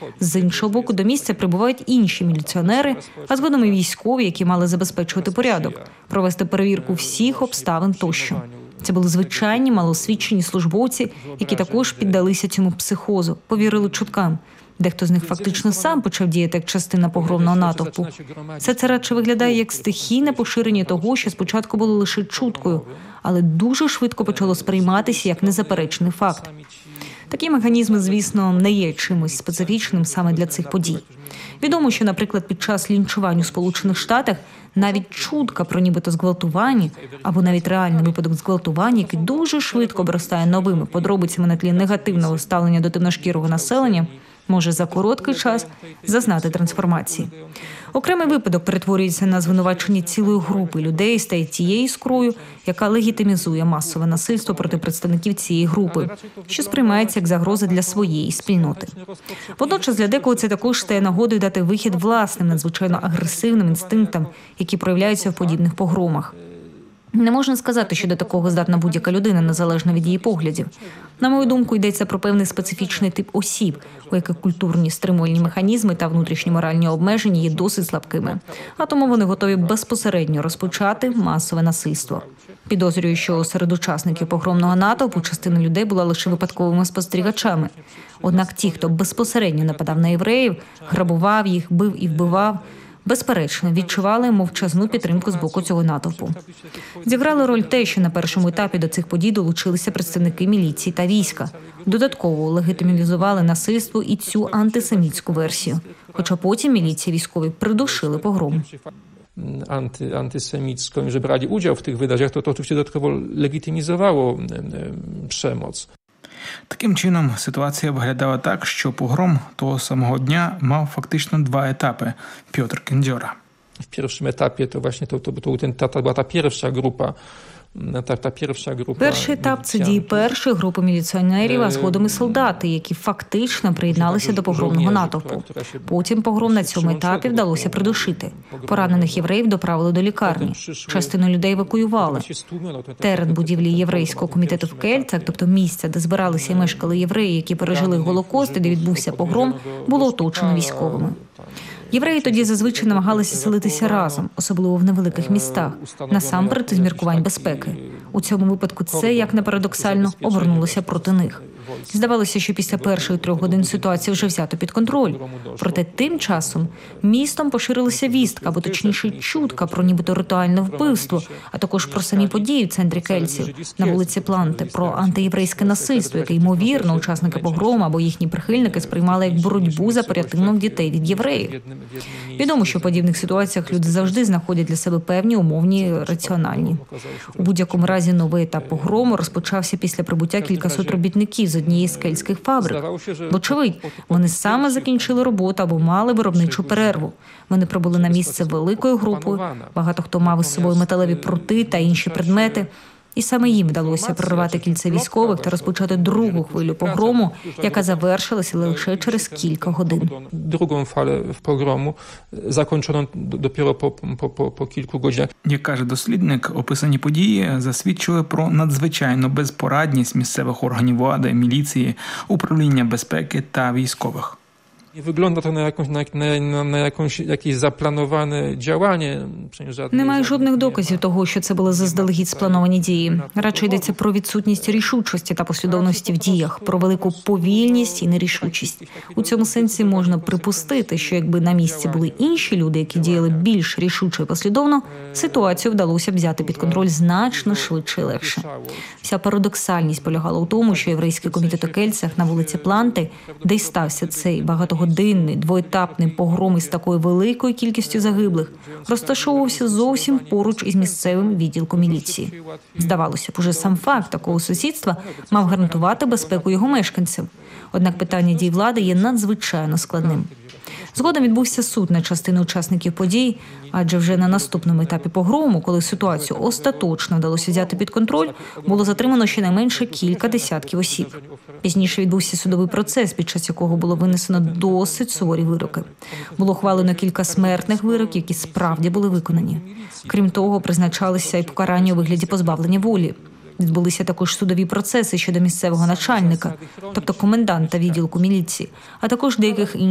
З іншого боку, до місця прибувають інші міліціонери, а згодом і військові, які мали забезпечувати порядок, провести перевірку всіх обставин тощо. Це були звичайні, малоосвічені службовці, які також піддалися цьому психозу, повірили чуткам. Дехто з них фактично сам почав діяти як частина погромного натовпу. Все це радше виглядає як стихійне поширення того, що спочатку було лише чуткою, але дуже швидко почало сприйматися як незаперечний факт. Такі механізми, звісно, не є чимось специфічним саме для цих подій. Відомо, що, наприклад, під час лінчувань у Сполучених Штатах навіть чутка про нібито зґвалтування або навіть реальний випадок зґвалтування, який дуже швидко обростає новими подробицями на тлі негативного ставлення до темношкірого населення, може за короткий час зазнати трансформації. Окремий випадок перетворюється на звинувачення цілої групи людей, стає тією іскрою, яка легітимізує масове насильство проти представників цієї групи, що сприймається як загроза для своєї спільноти. Водночас для декого це також стає нагодою дати вихід власним, надзвичайно агресивним інстинктам, які проявляються в подібних погромах. Не можна сказати, що до такого здатна будь-яка людина, незалежно від її поглядів. На мою думку, йдеться про певний специфічний тип осіб, у яких культурні стримувальні механізми та внутрішні моральні обмеження є досить слабкими. А тому вони готові безпосередньо розпочати масове насильство. Підозрюю, що серед учасників погромного натовпу частина людей була лише випадковими спостерігачами. Однак ті, хто безпосередньо нападав на євреїв, грабував їх, бив і вбивав, безперечно, відчували мовчазну підтримку з боку цього натовпу. Зіграло роль те, що на першому етапі до цих подій долучилися представники міліції та війська. Додатково легітимізували насильство і цю антисемітську версію. Хоча потім міліція і військові придушили погром. Antysemicką, że brali udział w tych wydarzeniach, to oczywiście dodatkowo legitymizowało przemoc. Таким чином, ситуація виглядала так, що погром того самого дня мав фактично два етапи. Пьотр Кендзьора. W pierwszym etapie to właśnie to była ta pierwsza grupa. Перший етап – це дії першої групи міліціонерів, а згодом і солдати, які фактично приєдналися до погромного натовпу. Потім погром на цьому етапі вдалося придушити. Поранених євреїв доправили до лікарні. Частину людей евакуювали. Терен будівлі єврейського комітету в Кельцях, тобто місця, де збиралися і мешкали євреї, які пережили Голокост і де відбувся погром, було оточено військовими. Євреї тоді зазвичай намагалися селитися разом, особливо в невеликих містах, насамперед із міркувань безпеки. У цьому випадку це, як не парадоксально, обернулося проти них. Здавалося, що після перших 3 годин ситуація вже взято під контроль. Проте тим часом містом поширилася вістка, або точніше чутка про нібито ритуальне вбивство, а також про самі події в центрі Кельців, на вулиці Планте, про антиєврейське насильство, яке, ймовірно, учасники погрому або їхні прихильники сприймали як боротьбу за порятунок дітей від євреїв. Відомо, що в подібних ситуаціях люди завжди знаходять для себе певні умовні раціональні. У будь-якому разі новий етап погрому розпочався після прибуття кількасот робітників з однієї з кельтських фабрик. Вочевидь, вони саме закінчили роботу або мали виробничу перерву. Вони прибули на місце великою групою, багато хто мав із собою металеві прути та інші предмети. І саме їм вдалося прорвати кільце військових та розпочати другу хвилю погрому, яка завершилася лише через кілька годин. Другу фалу погрому закінчено dopiero по кілька годин. Як каже дослідник, описані події засвідчили про надзвичайну безпорадність місцевих органів влади, міліції, управління безпеки та військових. Nie wygląda to na jakieś zaplanowane działanie. Немає жодних доказів того, що це були заздалегідь сплановані дії. Радше йдеться про відсутність рішучості та послідовності в діях, про велику повільність і нерішучість. У цьому сенсі можна припустити, що якби на місці були інші люди, які діяли більш рішуче і послідовно, ситуацію вдалося б взяти під контроль значно швидше і легше. Вся парадоксальність полягала у тому, що єврейський комітет у Кельцях на вулиці Планти, де й стався цей багатогодинний, двоетапний погром із такою великою кількістю загиблих, розташовувався зовсім поруч із місцевим відділком міліції. Здавалося б, уже сам факт такого сусідства мав гарантувати безпеку його мешканцям. Однак питання дій влади є надзвичайно складним. Згодом відбувся суд на частину учасників подій, адже вже на наступному етапі погрому, коли ситуацію остаточно вдалося взяти під контроль, було затримано щонайменше кілька десятків осіб. Пізніше відбувся судовий процес, під час якого було винесено досить суворі вироки. Було ухвалено кілька смертних вироків, які справді були виконані. Крім того, призначалися і покарання у вигляді позбавлення волі. Відбулися також судові процеси щодо місцевого начальника, тобто коменданта відділку міліції, а також деяких інших